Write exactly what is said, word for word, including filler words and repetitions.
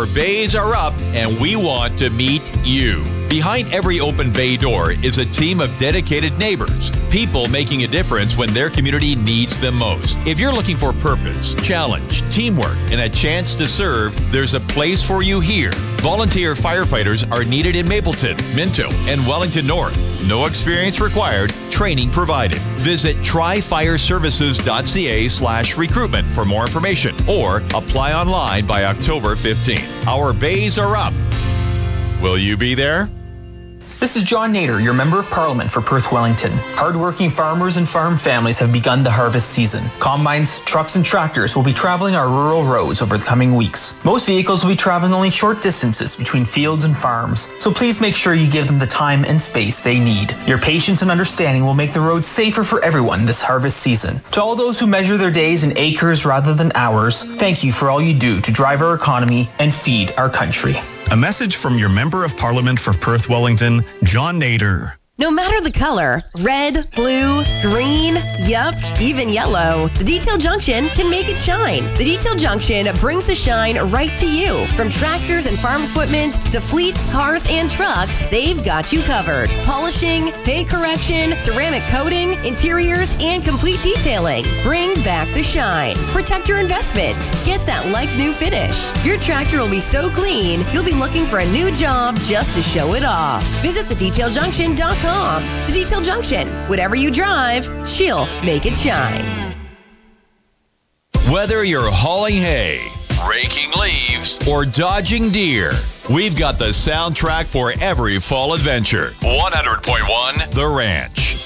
Our bays are up, and we want to meet you. Behind every open bay door is a team of dedicated neighbors, people making a difference when their community needs them most. If you're looking for purpose, challenge, teamwork, and a chance to serve, there's a place for you here. Volunteer firefighters are needed in Mapleton, Minto, and Wellington North. No experience required, training provided. Visit try fire services dot c a slash recruitment for more information or apply online by October fifteenth. Our bays are up. Will you be there? This is John Nader, your Member of Parliament for Perth Wellington. Hardworking farmers and farm families have begun the harvest season. Combines, trucks, and tractors will be traveling our rural roads over the coming weeks. Most vehicles will be traveling only short distances between fields and farms, so please make sure you give them the time and space they need. Your patience and understanding will make the roads safer for everyone this harvest season. To all those who measure their days in acres rather than hours, thank you for all you do to drive our economy and feed our country. A message from your Member of Parliament for Perth Wellington, John Nader. No matter the color, red, blue, green, yup, even yellow, the Detail Junction can make it shine. The Detail Junction brings the shine right to you. From tractors and farm equipment to fleets, cars, and trucks, they've got you covered. Polishing, paint correction, ceramic coating, interiors, and complete detailing. Bring back the shine. Protect your investment. Get that like-new finish. Your tractor will be so clean, you'll be looking for a new job just to show it off. Visit the detail junction dot com. The Detail Junction. Whatever you drive, she'll make it shine. Whether you're hauling hay, raking leaves, or dodging deer, we've got the soundtrack for every fall adventure. one hundred point one The Ranch.